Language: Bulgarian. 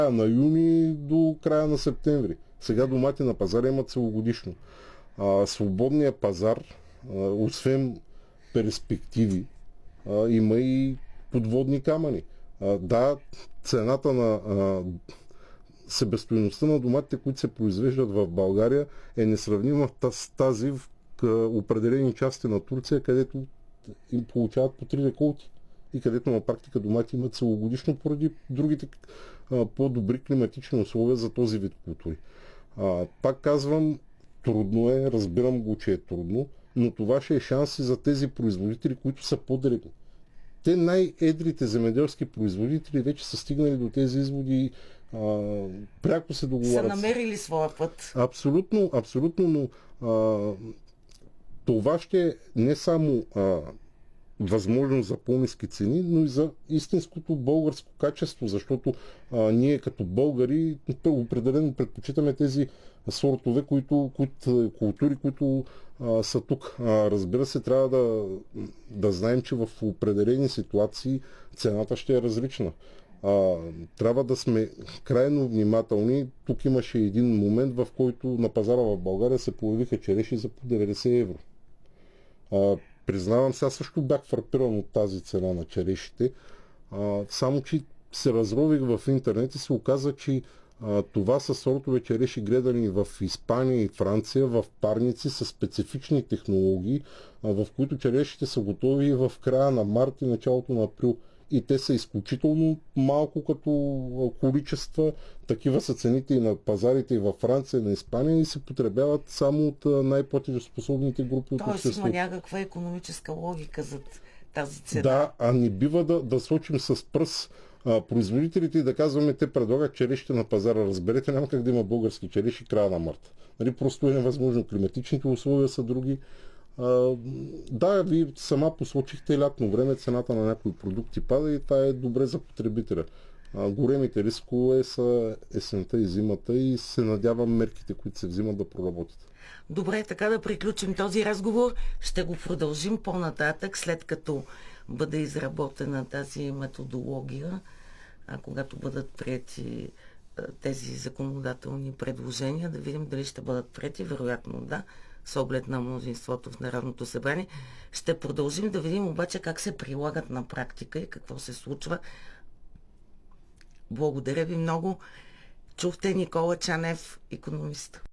на юни до края на септември. Сега домати на пазара имат целогодишно. Свободният пазар, освен перспективи, има и подводни камъни. Да, цената на себестойността на доматите, които се произвеждат в България, е несравнима с тази в определени части на Турция, където им получават по 3 реколти и където на практика домати имат целогодишно поради другите по-добри климатични условия за този вид култури. Пак казвам, трудно е, разбирам го, че е трудно, но това ще е шанс и за тези производители, които са по-дребни. Те най-едрите земеделски производители вече са стигнали до тези изводи, пряко се договарят. Са намерили своя път. Абсолютно, но това ще е не само възможност за по-ниски цени, но и за истинското българско качество, защото ние като българи определено предпочитаме тези сортове, култури, които са тук. Разбира се, трябва да знаем, че в определени ситуации цената ще е различна. Трябва да сме крайно внимателни. Тук имаше един момент, в който на пазара в България се появиха череши за по 90 евро. Признавам, сега също бях фрапиран от тази цена на черешите, само че се разрових в интернет и се оказа, че това са сортове череши, гледани в Испания и Франция, в парници с специфични технологии, в които черешите са готови в края на март и началото на април. И те са изключително малко като количества. Такива са цените и на пазарите и във Франция, и на Испания и се потребяват само от най-платежоспособните групи от обществото. Тоест има някаква икономическа логика за тази цена. Да, а не бива да сочим с пръст производителите и да казваме, те предлагат черешите на пазара. Разберете, няма как да има български череши края на март. Нали, просто е невъзможно. Климатичните условия са други. Да, вие сама посочихте лятно време, цената на някои продукти пада и това е добре за потребителя. Големите рискове са есента и зимата и се надявам мерките, които се взимат, да проработят. Добре, така да приключим този разговор. Ще го продължим по-нататък, след като бъде изработена тази методология, когато бъдат прияти тези законодателни предложения, да видим дали ще бъдат прияти, вероятно да, с оглед на мнозинството в Народното събрание. Ще продължим да видим обаче как се прилагат на практика и какво се случва. Благодаря ви много. Чухте Никола Чанев, икономист.